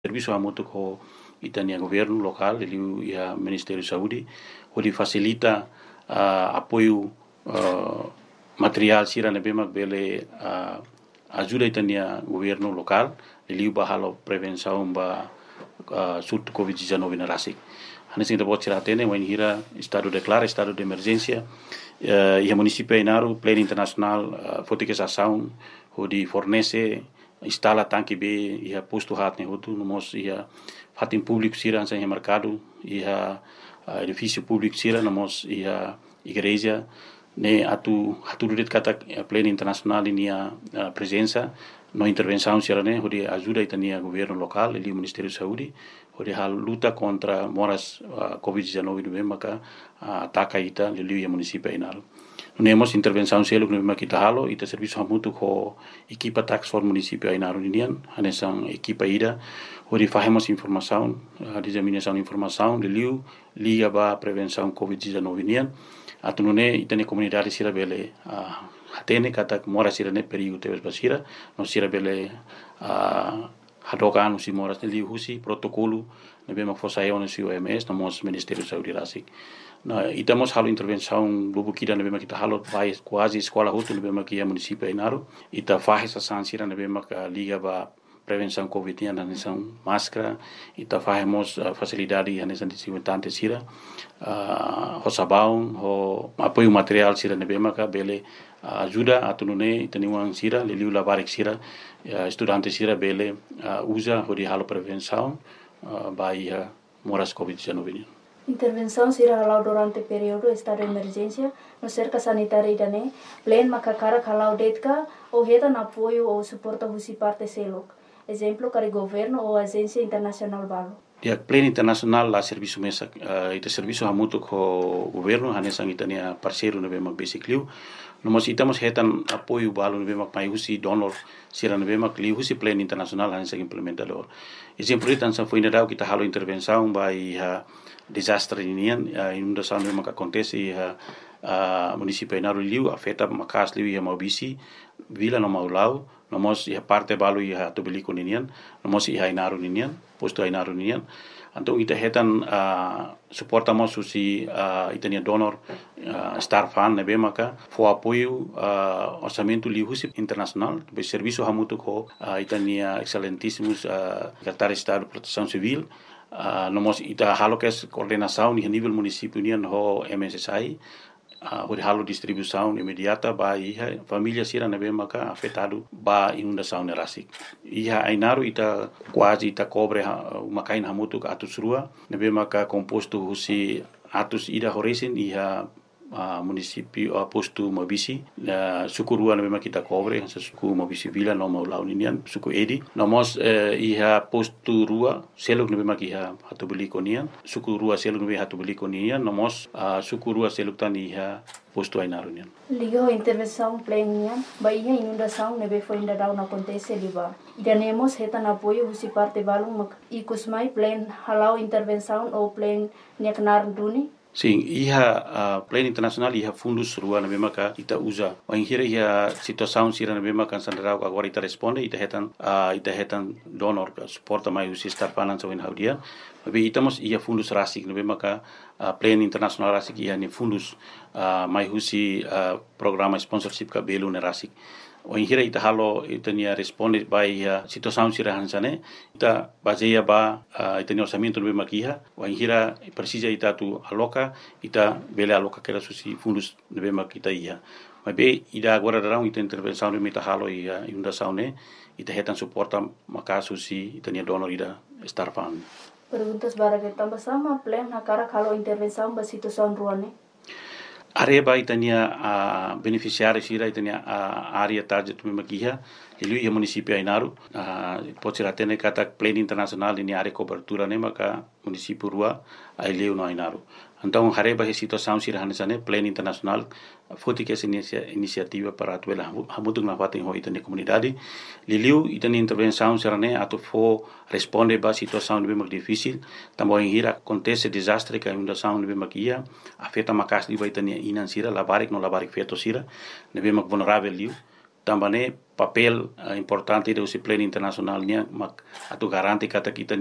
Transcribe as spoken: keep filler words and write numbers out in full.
Serviço hamutu ko itania governo local, ele ia Ministério de Saúde, onde facilita uh, apoio uh, material sira nebema bele uh, ajuda itania governo local, ele ia bahalo prevenção ba uh, surto covid dezenove na rasik. Hanesin da bot sira tene wen hira estado declara estado de emergência uh, ia município inaru plano internacional uh, foticação onde fornece instala tanque B ia posto hat ne hotu nomos ia hatin público sira ansa ia mercado ia uh, edifício público sira nomos ia igreja ne atu atu durit kata plano internacional inia uh, presença no intervenção sira ne hodi ajuda itania governo local e Ministério de Saúde hodi hal luta contra moras uh, covid dezenove no maka uh, ataca ita lili município inal. Nemos intervenção selo que nós kita halo ita serviço hamutu ko equipa tax for município inaru ninian hanesan equipa ida hori fahemos informação a disseminação informação de liu liga ba prevenção covid dezenove nian atunune itane comunidade sira bele a hatene kata mora sira ne perigo teves basira no sira bele a hadoka anu si moras liu husi protocolo nebe ma fosa eu no si O M S no mos Ministério de Saúde rasik. Na itamos halo intervenção lubu kida nebe kita halo vai quase escola hutu nebe ma kia município inaru ita fahe sa sansira nebe ma ka liga ba prevenção covid nian hanesan máscara ita fahemos uh, facilidade hanesan desinfetante sira uh, ho sabão ho apoio material sira nebe ma ka bele uh, ajuda atunune itaniwang sira liliu labarik sira uh, estudante sira bele uh, usa hodi halo prevenção uh, ba ia moras covid dezenove. Intervenção será halau durante o período estado de emergência no cerca sanitária dane plan makakara halau detka ou reda na apoio ou suporta husi parte selok exemplo kari governo ou agência internacional balo. Dia plano internacional la serviço mesa uh, ite serviço hamutu ko governo hanesan itania parceiro nebe mak basically nomos itamos hetan apoio balo nebe mak mai husi donor sira nebe mak li husi plano internacional hanesan implementador. Exemplo itan sa foi nedau kita halo intervenção by uh, desastre inian uh, inundação nebe mak acontece uh, uh, município inaru liu afeta makas liu ia maubisi vila no maulau nomos ia parte balo ia tobeliko ninian nomos ia inaru ninian posto inaru ninian então ita hetan uh, suportamos usi uh, itania donor uh, star fan nebe maka fo apoio uh, orçamento lihusi internacional be serviço hamutu ko uh, itania excelentíssimos uh, secretário de estado de proteção civil uh, nomos ita halo kes coordenação ni nível município nian ho M S S I Uh, hori halo distribuição imediata ba iha família sira nebe maka afetado ba inundação ne rasik iha ainaru ita quase ita cobre uh, makain hamutu atus rua nebe maka composto husi atus ida horesin iha uh, município uh, posto mabisi uh, suku rua nebe maka kita cobre sa suku mabisi vila no maulau ninian suku edi nomos uh, iha posto rua seluk nebe maka iha hatu beli konian suku rua seluk nebe hatu beli konian nomos uh, suku rua seluk tan iha posto inaru nian. Liga intervenção plenian ba iha inundação nebe foi ainda dau na acontece liba idanemos hetan apoio husi parte balung mak ikusmai plan halau intervenção ou plan niaknar duni. Sim, iha uh, plano internacional iha fundos rua na mesma ka ita usa. O inhira iha situação sira na mesma kan sandrau agora ita responde ita hetan uh, ita hetan donor ka suporta mai usi star finance win haudia. Tapi itamos iha fundos rasik na mesma ka uh, plano internacional rasik iha ni fundos uh, mai usi uh, programa sponsorship ka belu na rasik. O inhira ita halo ita nia responde by uh, situação sira hansane ita baseia ba uh, ita ni orçamento no mesma kiha o inhira precisa ita tu aloca ita bele aloca que era susi fundos no mesma kita ia mas be ida agora darão ita intervenção no ita halo ia inundação ne ita hetan suporta maka susi ita ni donor ida star fund. Perguntas bara que tambah sama plan na cara kalau intervenção ba situação ruane. Areba itania a uh, beneficiário sira itania a uh, área target mesmo aqui ele ia município inaru uh, pode ser até kata plano internacional ini área cobertura ne maka município rua ele no inaru então areba a situação sira hanesane plano internacional foi que essa iniciativa para atuela hamutung na fatin ho itania comunidade liliu itania intervenção sira ne atu fo responde ba situação mesmo difícil também hira acontece desastre que inundação mesmo aqui afeta makas di itania inan sira labarik no labarik feto sira nebe mak vulnerável liu tambane papel uh, importante do si plano internasionalnya mak atu garanti kata kita